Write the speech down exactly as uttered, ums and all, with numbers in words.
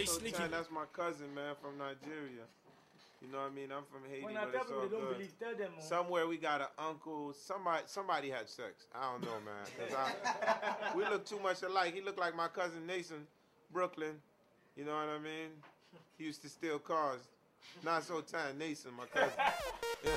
Say so sneaky. tan, that's my cousin, man, from Nigeria. You know what I mean? I'm from Haiti, When I but tell it's people all they don't good. believe, tell them. Oh. Somewhere we got an uncle. Somebody, somebody had sex. I don't know, man. 'Cause I, we look too much alike. He looked like my cousin Nathan, Brooklyn. You know what I mean? He used to steal cars. Not so tan, Nathan, my cousin.